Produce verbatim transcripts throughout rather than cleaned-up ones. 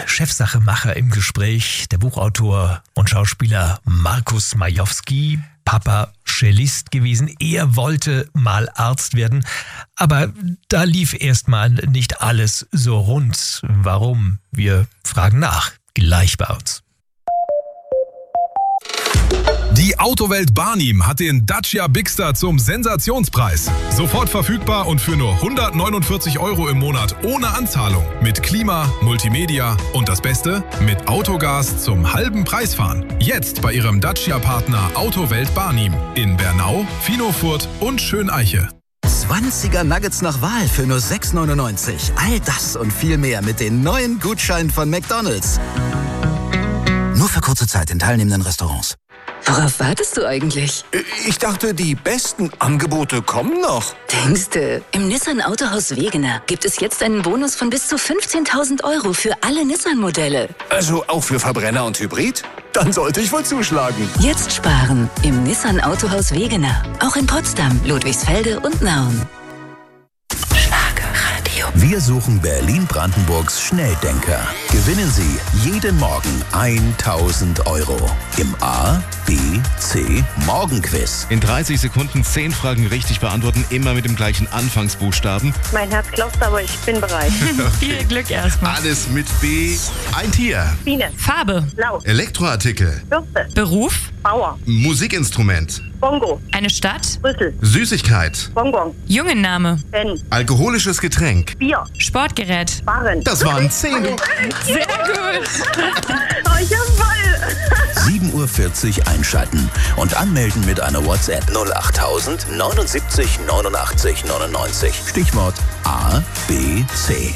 Chefsachemacher im Gespräch, der Buchautor und Schauspieler Markus Majowski, Papa Cellist gewesen. Er wollte mal Arzt werden, aber da lief erstmal nicht alles so rund. Warum? Wir fragen nach, gleich bei uns. Die Autowelt Barnim hat den Dacia Bigster zum Sensationspreis. Sofort verfügbar und für nur hundertneunundvierzig Euro im Monat ohne Anzahlung. Mit Klima, Multimedia und das Beste, mit Autogas zum halben Preis fahren. Jetzt bei Ihrem Dacia-Partner Autowelt Barnim in Bernau, Finofurt und Schöneiche. zwanziger Nuggets nach Wahl für nur sechs neunundneunzig. All das und viel mehr mit den neuen Gutscheinen von McDonald's. Nur für kurze Zeit in teilnehmenden Restaurants. Worauf wartest du eigentlich? Ich dachte, die besten Angebote kommen noch. Denkste, im Nissan Autohaus Wegener gibt es jetzt einen Bonus von bis zu fünfzehntausend Euro für alle Nissan-Modelle. Also auch für Verbrenner und Hybrid? Dann sollte ich wohl zuschlagen. Jetzt sparen im Nissan Autohaus Wegener. Auch in Potsdam, Ludwigsfelde und Nauen. Wir suchen Berlin-Brandenburgs Schnelldenker. Gewinnen Sie jeden Morgen tausend Euro im A, B, C Morgenquiz. In dreißig Sekunden zehn Fragen richtig beantworten, immer mit dem gleichen Anfangsbuchstaben. Mein Herz klopft, aber ich bin bereit. Viel Glück erstmal. Alles mit B. Ein Tier. Biene. Farbe. Blau. Elektroartikel. Bürste. Beruf. Bauer. Musikinstrument. Bongo. Eine Stadt. Brüssel. Süßigkeit. Bonbon. Jungenname. Ben. Alkoholisches Getränk. Bier. Sportgerät. Barren. Das waren zehn. Sehr gut. Oh, ich hab voll. sieben Uhr vierzig einschalten und anmelden mit einer WhatsApp null achttausend neunundsiebzig neunundachtzig neunundneunzig. Stichwort A, B, C.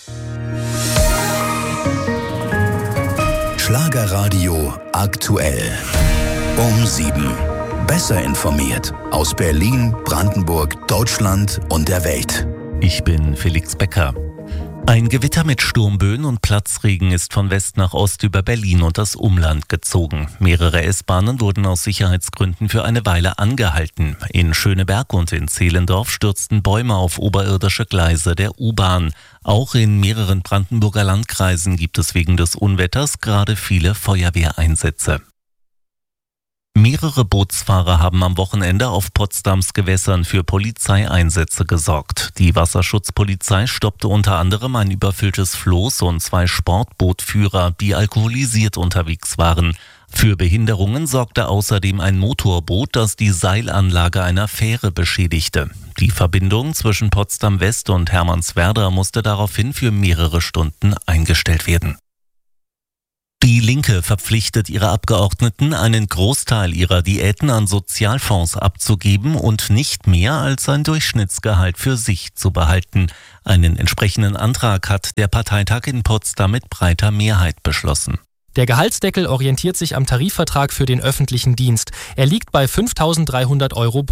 Schlagerradio aktuell. Um sieben. Besser informiert aus Berlin, Brandenburg, Deutschland und der Welt. Ich bin Felix Becker. Ein Gewitter mit Sturmböen und Platzregen ist von West nach Ost über Berlin und das Umland gezogen. Mehrere S-Bahnen wurden aus Sicherheitsgründen für eine Weile angehalten. In Schöneberg und in Zehlendorf stürzten Bäume auf oberirdische Gleise der U-Bahn. Auch in mehreren Brandenburger Landkreisen gibt es wegen des Unwetters gerade viele Feuerwehreinsätze. Mehrere Bootsfahrer haben am Wochenende auf Potsdams Gewässern für Polizeieinsätze gesorgt. Die Wasserschutzpolizei stoppte unter anderem ein überfülltes Floß und zwei Sportbootführer, die alkoholisiert unterwegs waren. Für Behinderungen sorgte außerdem ein Motorboot, das die Seilanlage einer Fähre beschädigte. Die Verbindung zwischen Potsdam West und Hermannswerder musste daraufhin für mehrere Stunden eingestellt werden. Die Linke verpflichtet ihre Abgeordneten, einen Großteil ihrer Diäten an Sozialfonds abzugeben und nicht mehr als ein Durchschnittsgehalt für sich zu behalten. Einen entsprechenden Antrag hat der Parteitag in Potsdam mit breiter Mehrheit beschlossen. Der Gehaltsdeckel orientiert sich am Tarifvertrag für den öffentlichen Dienst. Er liegt bei fünftausenddreihundert Euro